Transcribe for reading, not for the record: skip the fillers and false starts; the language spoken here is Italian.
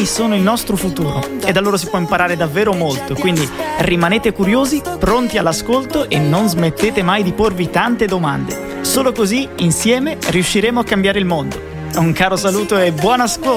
giovani sono il nostro futuro e da loro si può imparare davvero molto, quindi rimanete curiosi, pronti all'ascolto e non smettete mai di porvi tante domande. Solo così, insieme, riusciremo a cambiare il mondo. Un caro saluto e buon ascolto!